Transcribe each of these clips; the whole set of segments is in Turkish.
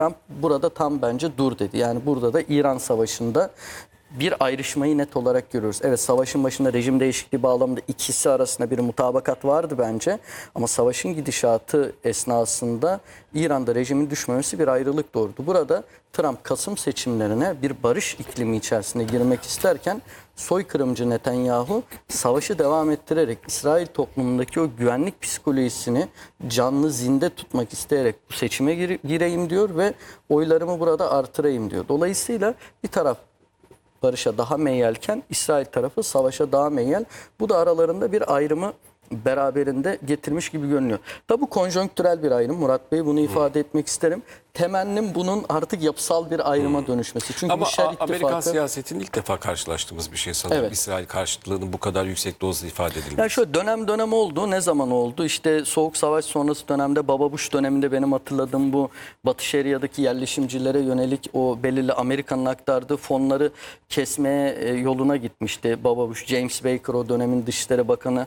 Trump burada tam bence dur dedi. Yani burada da İran Savaşı'nda bir ayrışmayı net olarak görüyoruz. Evet, savaşın başında rejim değişikliği bağlamında ikisi arasında bir mutabakat vardı bence. Ama savaşın gidişatı esnasında İran'da rejimin düşmemesi bir ayrılık doğurdu. Burada Trump Kasım seçimlerine bir barış iklimi içerisinde girmek isterken soykırımcı Netanyahu savaşı devam ettirerek İsrail toplumundaki o güvenlik psikolojisini canlı zinde tutmak isteyerek bu seçime gireyim diyor ve oylarımı burada artırayım diyor. Dolayısıyla bir taraf barışa daha meyyalken İsrail tarafı savaşa daha meyyal. Bu da aralarında bir ayrımı beraberinde getirmiş gibi görünüyor. Tabi bu konjonktürel bir ayrım. Murat Bey, bunu ifade etmek isterim. Temennim bunun artık yapısal bir ayrıma dönüşmesi. Çünkü Ama bu şer ittifakı... Amerikan siyasetinin ilk defa karşılaştığımız bir şey sanırım. Evet. İsrail karşıtlığının bu kadar yüksek dozda ifade edilmesi. Ya şöyle dönem dönem oldu. Ne zaman oldu? İşte Soğuk Savaş sonrası dönemde, Baba Bush döneminde benim hatırladığım bu Batı Şeria'daki yerleşimcilere yönelik o belirli Amerika'nın aktardığı fonları kesmeye yoluna gitmişti. Baba Bush, James Baker o dönemin Dışişleri Bakanı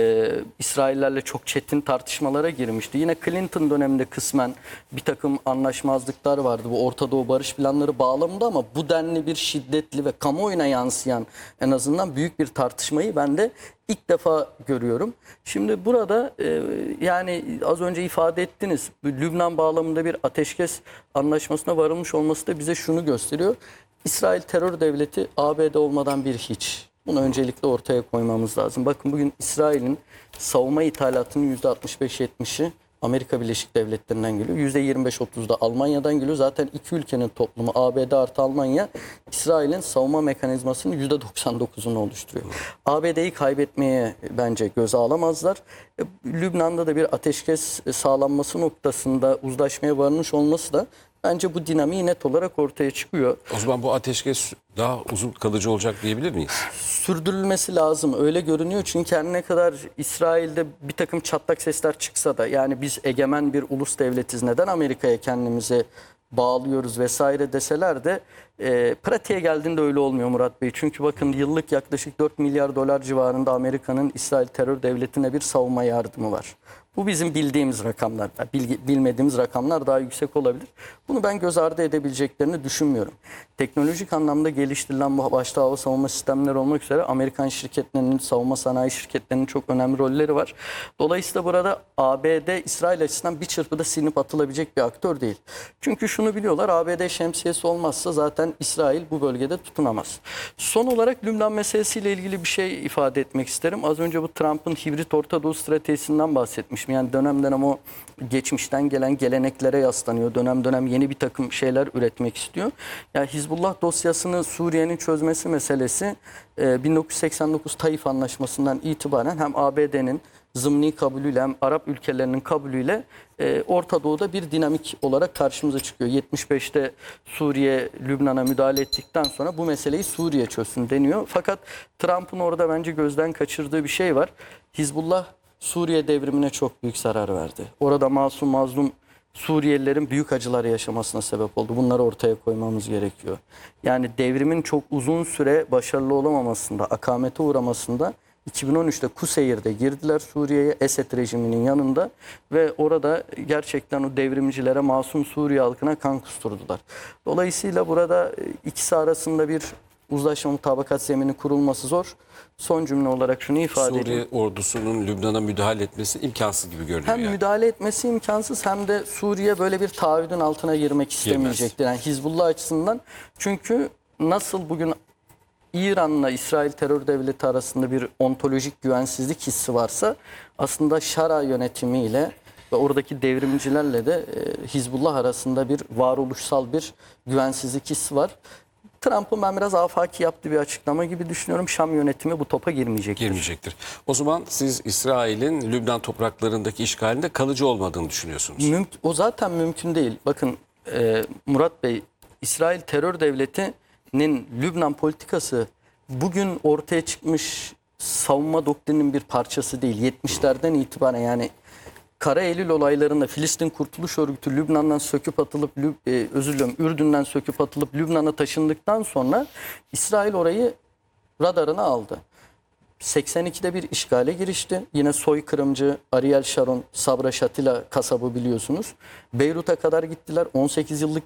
İsraillerle çok çetin tartışmalara girmişti. Yine Clinton döneminde kısmen bir takım anlaşmazlıklar vardı. Bu Orta Doğu barış planları bağlamında ama bu denli bir şiddetli ve kamuoyuna yansıyan en azından büyük bir tartışmayı ben de ilk defa görüyorum. Şimdi burada yani az önce ifade ettiniz. Lübnan bağlamında bir ateşkes anlaşmasına varılmış olması da bize şunu gösteriyor. İsrail terör devleti ABD olmadan bir hiç. Bunu öncelikle ortaya koymamız lazım. Bakın bugün İsrail'in savunma ithalatının %65-70'i Amerika Birleşik Devletleri'nden geliyor. %25-30'da Almanya'dan geliyor. Zaten iki ülkenin toplumu ABD artı Almanya İsrail'in savunma mekanizmasının %99'unu oluşturuyor. ABD'yi kaybetmeye bence göze alamazlar. Lübnan'da da bir ateşkes sağlanması noktasında uzlaşmaya varılmış olması da bence bu dinamiği net olarak ortaya çıkıyor. O zaman bu ateşkes daha uzun kalıcı olacak diyebilir miyiz? Sürdürülmesi lazım. Öyle görünüyor çünkü her ne kadar İsrail'de bir takım çatlak sesler çıksa da, yani biz egemen bir ulus devletiz, neden Amerika'ya kendimizi bağlıyoruz vesaire deseler de pratiğe geldiğinde öyle olmuyor Murat Bey. Çünkü bakın yıllık yaklaşık 4 milyar dolar civarında Amerika'nın İsrail terör devletine bir savunma yardımı var. Bu bizim bildiğimiz rakamlar. Bilmediğimiz rakamlar daha yüksek olabilir. Bunu ben göz ardı edebileceklerini düşünmüyorum. Teknolojik anlamda geliştirilen bu başta hava savunma sistemleri olmak üzere Amerikan şirketlerinin, savunma sanayi şirketlerinin çok önemli rolleri var. Dolayısıyla burada ABD İsrail açısından bir çırpıda silinip atılabilecek bir aktör değil. Çünkü şunu biliyorlar, ABD şemsiyesi olmazsa zaten İsrail bu bölgede tutunamaz. Son olarak Lübnan meselesiyle ilgili bir şey ifade etmek isterim. Az önce bu Trump'ın hibrit Orta Doğu stratejisinden bahsetmiştim. Yani dönem dönem o geçmişten gelen geleneklere yaslanıyor. Dönem dönem yeni bir takım şeyler üretmek istiyor. Yani Hizbullah dosyasını Suriye'nin çözmesi meselesi 1989 Taif Anlaşması'ndan itibaren hem ABD'nin zımni kabulüyle hem Arap ülkelerinin kabulüyle Orta Doğu'da bir dinamik olarak karşımıza çıkıyor. 75'te Suriye Lübnan'a müdahale ettikten sonra bu meseleyi Suriye çözsün deniyor. Fakat Trump'ın orada bence gözden kaçırdığı bir şey var. Hizbullah Suriye devrimine çok büyük zarar verdi. Orada masum mazlum Suriyelilerin büyük acılar yaşamasına sebep oldu. Bunları ortaya koymamız gerekiyor. Yani devrimin çok uzun süre başarılı olamamasında, akamete uğramasında 2013'te Kuseyir'de girdiler Suriye'ye, Esed rejiminin yanında ve orada gerçekten o devrimcilere, masum Suriye halkına kan kusturdular. Dolayısıyla burada ikisi arasında bir uzlaşma, mutabakat zemini kurulması zor. Son cümle olarak şunu ifade edeyim. Suriye ordusunun Lübnan'a müdahale etmesi imkansız gibi görünüyor. Hem müdahale etmesi imkansız hem de Suriye böyle bir taahhüdün altına girmek istemeyecektir. Yani Hizbullah açısından, çünkü nasıl bugün İran'la İsrail terör devleti arasında bir ontolojik güvensizlik hissi varsa, aslında Şara yönetimiyle ve oradaki devrimcilerle de Hizbullah arasında bir varoluşsal bir güvensizlik hissi var. Trump'ın ben biraz afaki yaptığı bir açıklama gibi düşünüyorum. Şam yönetimi bu topa girmeyecektir. O zaman siz İsrail'in Lübnan topraklarındaki işgalinde kalıcı olmadığını düşünüyorsunuz. O zaten mümkün değil. Bakın Murat Bey, İsrail terör devletinin Lübnan politikası bugün ortaya çıkmış savunma doktrininin bir parçası değil. 70'lerden itibaren, yani Kara Eylül olaylarında Filistin Kurtuluş Örgütü Lübnan'dan söküp atılıp, Ürdün'den söküp atılıp Lübnan'a taşındıktan sonra İsrail orayı radarına aldı. 82'de bir işgale girişti. Yine soykırımcı Ariel Sharon, Sabra Shatila kasabı biliyorsunuz. Beyrut'a kadar gittiler. 18 yıllık